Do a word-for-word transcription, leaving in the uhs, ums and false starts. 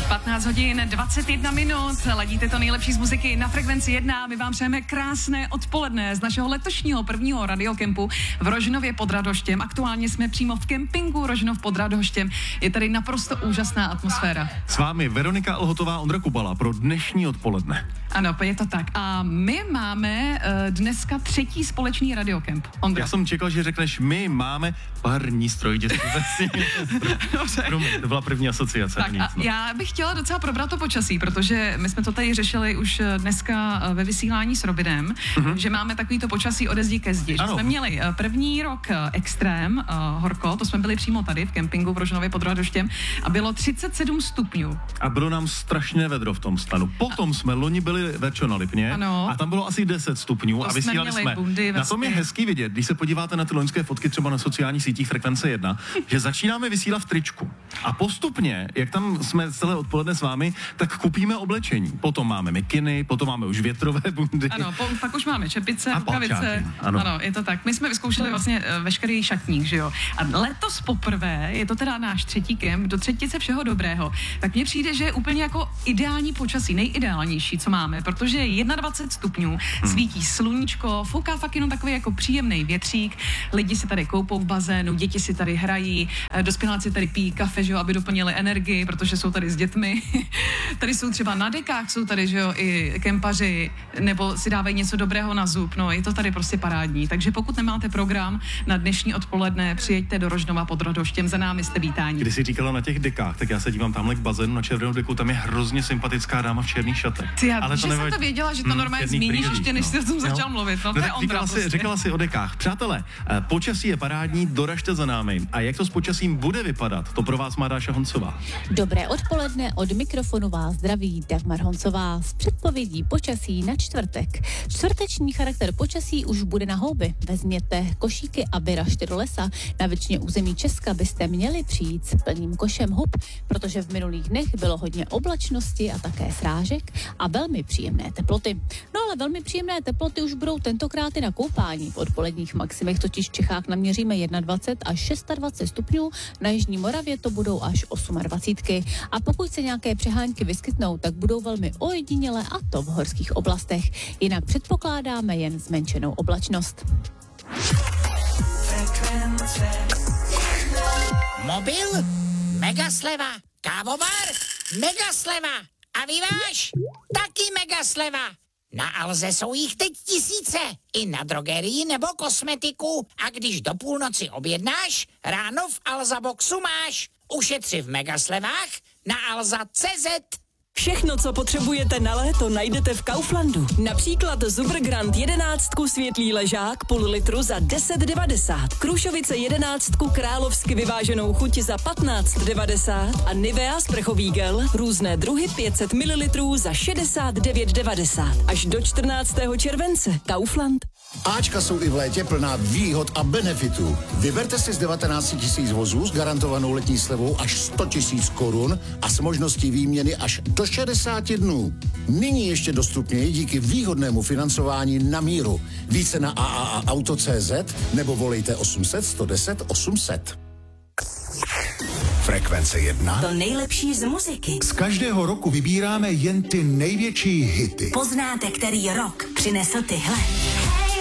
patnáct hodin dvacet jedna minut, ladíte to nejlepší z muziky na Frekvenci jedna. My vám přejeme krásné odpoledne z našeho letošního prvního radiokempu v Rožnově pod Radhoštěm. Aktuálně jsme přímo v kempingu Rožnov pod Radhoštěm. Je tady naprosto úžasná atmosféra. S vámi Veronika Alhotová, Ondra Kubala pro dnešní odpoledne. Ano, je to tak. A my máme uh, dneska třetí společný radiokemp. Ondra. Já jsem čekal, že řekneš, my máme parní stroj dětství. Promiň, to byla první asociace. Tak a já bych chtěla docela probrat to počasí, protože my jsme to tady řešili už dneska ve vysílání s Robinem, mm-hmm. že máme takovýto počasí ode zdi ke zdi. Že jsme měli první rok extrém, uh, horko, to jsme byli přímo tady v kempingu v Rožnově pod Radhoštěm a bylo třicet sedm stupňů. A bylo nám strašné vedro v tom stanu. Potom a... jsme loni byli Verčo na Lipně ano. a tam bylo asi deset stupňů to a vysílali jsme. jsme. Na tom je hezký vidět, když se podíváte na ty loňské fotky třeba na sociálních sítích Frekvence jedna, že začínáme vysílat v tričku. A postupně, jak tam jsme celé odpoledne s vámi, tak kupíme oblečení. Potom máme mikiny, potom máme už větrové bundy. Ano, po, pak už máme čepice, rukavice. Ano. ano, je to tak. My jsme vyzkoušeli vlastně veškerý šatník, že jo. A letos poprvé, je to teda náš třetí kemp, do třetice všeho dobrého, tak mně přijde, že je úplně jako ideální počasí, nejideálnější, co máme, protože je dvacet jedna stupňů, svítí sluníčko, fouká fakt jenom takový jako příjemný větřík, lidi si tady koupou v bazénu, děti si tady hrají, dospěláci tady pijí kafe, že jo, aby doplnili energii, protože jsou tady s dětmi. Tady jsou třeba na dekách, jsou tady, že jo, i kempaři, nebo si dávají něco dobrého na zub, no, je to tady prostě parádní. Takže pokud nemáte program na dnešní odpoledne, přijeďte do Rožnova pod Radhoštěm, za námi jste vítání. Když jsi říkala na těch dekách, tak já se dívám tamhle k bazénu na červenou deku, tam je hrozně sympatická dáma v černých šatech. Ty, já, ale to že nevadí. Jsem to věděla, že to hmm, normálně zmíníš ještě, než jsi o tom začal mluvit. No, to je Ondra, si, prostě. Řekla si o dekách. Přátelé, počasí je parádní, doražte za námi. A jak to s počasím bude vypadat, to pro vás má Dáša Honcová. Dobré odpoledne, od mikrofonu vás zdraví Dagmar Honcová s předpovědí počasí na čtvrtek. Čtvrteční charakter počasí už bude na houby. Vezměte košíky a vyražte do lesa. Na většině území Česka byste měli přijít s plným košem hub, protože v minulých dnech bylo hodně oblačnosti a také srážek a velmi příjemné teploty. No ale velmi příjemné teploty už budou tentokrát i na koupání. V odpoledních maximech totiž v Čechách naměříme dvacet jedna až dvacet šest stupňů, na jižní Moravě to budou až dvacet osm. A pokud se nějaké přehánky vyskytnou, tak budou velmi ojedinělé a to v horských oblastech. Jinak předpokládáme jen zmenšenou oblačnost. Mobil? Mega sleva. Kávovar? Mega sleva. A vyváž? Taky mega sleva. Na Alze jsou jich teď tisíce. I na drogerii nebo kosmetiku. A když do půlnoci objednáš, ráno v Alza Boxu máš. Ušetři v megaslevách na alza tečka cé zet. Všechno, co potřebujete na léto, najdete v Kauflandu. Například Supergrand jedenáctku světlý ležák půl litru za deset devadesát, Krušovice jedenáctku královsky vyváženou chuť za patnáct devadesát a Nivea sprchový gel různé druhy pět set mililitrů za šedesát devět devadesát. Až do čtrnáctého července. Kaufland. Ačka jsou i v létě plná výhod a benefitů. Vyberte si z devatenáct tisíc vozů s garantovanou letní slevou až sto tisíc korun a s možností výměny až do šedesáti dnů. Nyní ještě dostupněji díky výhodnému financování na míru. Více na a a a auto tečka cé zet nebo volejte osm set sto deset osm set. Frekvence jedna. To nejlepší z muziky. Z každého roku vybíráme jen ty největší hity. Poznáte, který rok přinesl tyhle?